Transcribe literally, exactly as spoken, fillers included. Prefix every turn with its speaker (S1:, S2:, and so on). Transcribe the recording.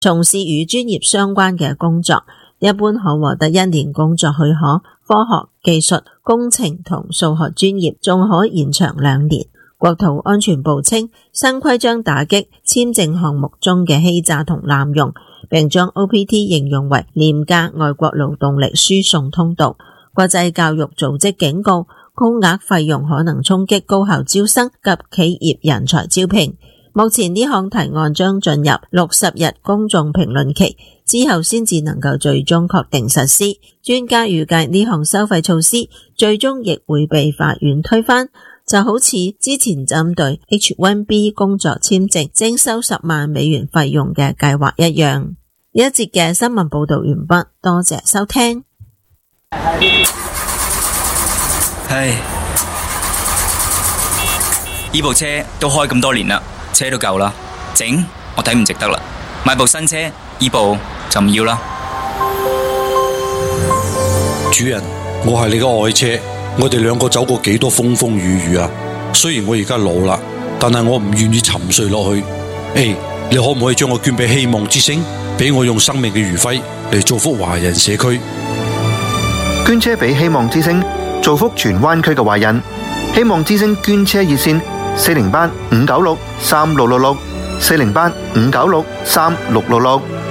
S1: 從事與專業相關嘅工作，一般可獲得一年工作許可，科學、技術、工程同數學專業仲可延長兩年。國土安全部稱，新規將打擊簽證項目中嘅欺詐同濫用，並將 O P T 形容為廉價外國勞動力輸送通道。國際教育組織警告，高額費用可能衝擊高校招生及企業人才招聘。目前呢項提案將進入六十日公眾評論期，之後先至能夠最終確定實施。專家預計呢項收費措施最終亦會被法院推翻，就好似之前針對 H 一 B 工作簽證徵收十萬美元費用嘅計劃一樣。呢一節嘅新聞報道完畢，多謝收聽。
S2: 唉，呢部車都開咁多年啦，車都舊啦，整我睇唔值得啦，買部新車，呢部就唔要啦。
S3: 主人，我係你嘅愛車，我哋兩個走過幾多風風雨雨啊！雖然我而家老啦，但係我唔願意沉睡落去。誒，你可唔可以將我捐俾希望之星，俾我用生命嘅餘暉嚟造福華人社區？
S4: 捐車俾希望之星，造福荃灣區嘅華人。希望之星捐車熱線：四零八五九六三六六六，四零八五九六三六六六。